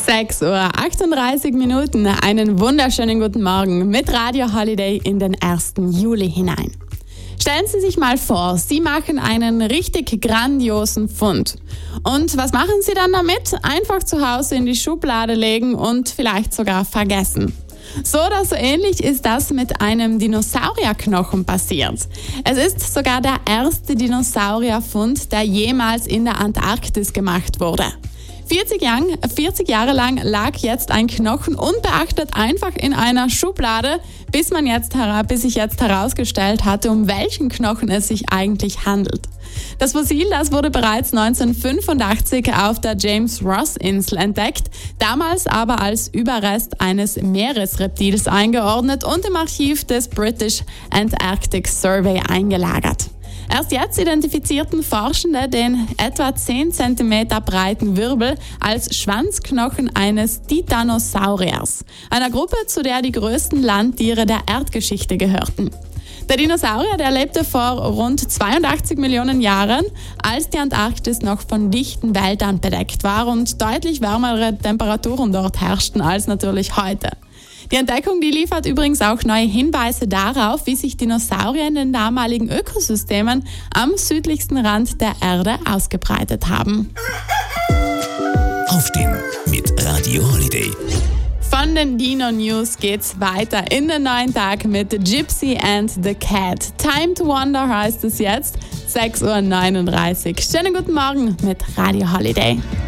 6:38 Uhr, einen wunderschönen guten Morgen mit Radio Holiday in den 1. Juli hinein. Stellen Sie sich mal vor, Sie machen einen richtig grandiosen Fund. Und was machen Sie dann damit? Einfach zu Hause in die Schublade legen und vielleicht sogar vergessen. So oder so ähnlich ist das mit einem Dinosaurierknochen passiert. Es ist sogar der erste Dinosaurierfund, der jemals in der Antarktis gemacht wurde. 40 Jahre lang lag jetzt ein Knochen unbeachtet einfach in einer Schublade, bis sich jetzt herausgestellt hatte, um welchen Knochen es sich eigentlich handelt. Das Fossil, das wurde bereits 1985 auf der James-Ross-Insel entdeckt, damals aber als Überrest eines Meeresreptils eingeordnet und im Archiv des British Antarctic Survey eingelagert. Erst jetzt identifizierten Forschende den etwa 10 cm breiten Wirbel als Schwanzknochen eines Titanosauriers, einer Gruppe, zu der die größten Landtiere der Erdgeschichte gehörten. Der Dinosaurier, der lebte vor rund 82 Millionen Jahren, als die Antarktis noch von dichten Wäldern bedeckt war und deutlich wärmere Temperaturen dort herrschten als natürlich heute. Die Entdeckung, die liefert übrigens auch neue Hinweise darauf, wie sich Dinosaurier in den damaligen Ökosystemen am südlichsten Rand der Erde ausgebreitet haben. Aufstehen mit Radio Holiday. Von den Dino News geht's weiter in den neuen Tag mit Gypsy and the Cat. Time to Wonder heißt es jetzt, 6:39 Uhr. Schönen guten Morgen mit Radio Holiday.